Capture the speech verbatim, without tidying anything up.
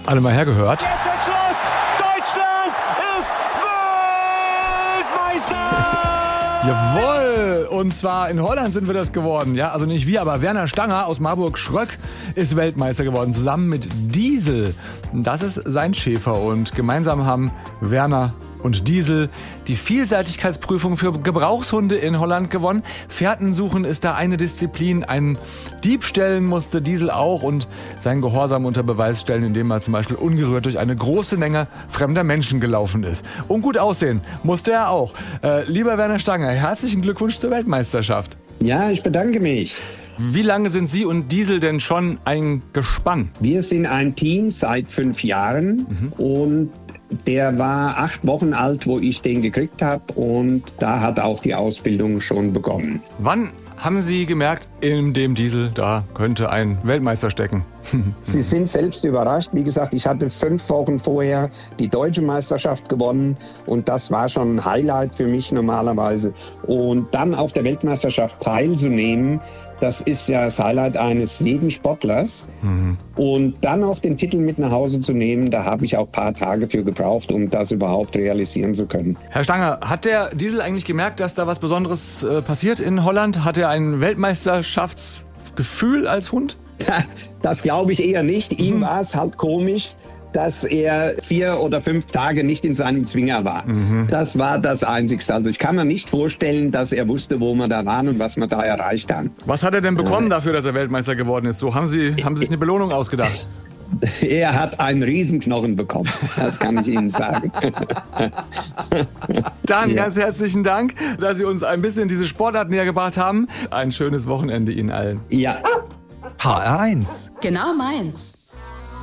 Alle mal hergehört. Jetzt ist Schluss! Deutschland ist Weltmeister! Jawohl! Und zwar in Holland sind wir das geworden. Ja, also nicht wir, aber Werner Stanger aus Marburg-Schröck ist Weltmeister geworden, zusammen mit Diesel. Das ist sein Schäfer und gemeinsam haben Werner und Diesel die Vielseitigkeitsprüfung für Gebrauchshunde in Holland gewonnen. Fährten suchen ist da eine Disziplin. Einen Dieb stellen musste Diesel auch und seinen Gehorsam unter Beweis stellen, indem er zum Beispiel ungerührt durch eine große Menge fremder Menschen gelaufen ist. Und gut aussehen musste er auch. Äh, lieber Werner Stanger, herzlichen Glückwunsch zur Weltmeisterschaft. Ja, ich bedanke mich. Wie lange sind Sie und Diesel denn schon ein Gespann? Wir sind ein Team seit fünf Jahren mhm. und der war acht Wochen alt, wo ich den gekriegt habe und da hat auch die Ausbildung schon begonnen. Wann haben Sie gemerkt, in dem Diesel, da könnte ein Weltmeister stecken? Sie sind selbst überrascht. Wie gesagt, ich hatte fünf Wochen vorher die deutsche Meisterschaft gewonnen und das war schon ein Highlight für mich normalerweise. Und dann auf der Weltmeisterschaft teilzunehmen, das ist ja das Highlight eines jeden Sportlers. Mhm. Und dann auch den Titel mit nach Hause zu nehmen, da habe ich auch ein paar Tage für gebraucht, um das überhaupt realisieren zu können. Herr Stanger, hat der Diesel eigentlich gemerkt, dass da was Besonderes äh, passiert in Holland? Hat er ein Weltmeisterschaftsgefühl als Hund? Das glaube ich eher nicht. Ihm mhm. war es halt komisch, dass er vier oder fünf Tage nicht in seinem Zwinger war. Mhm. Das war das Einzigste. Also ich kann mir nicht vorstellen, dass er wusste, wo wir da waren und was wir da erreicht haben. Was hat er denn bekommen äh, dafür, dass er Weltmeister geworden ist? So haben Sie, haben Sie sich eine Belohnung ausgedacht? Er hat einen Riesenknochen bekommen, das kann ich Ihnen sagen. Dann ja. ganz herzlichen Dank, dass Sie uns ein bisschen diese Sportart näher gebracht haben. Ein schönes Wochenende Ihnen allen. Ja. H R eins. Genau meins.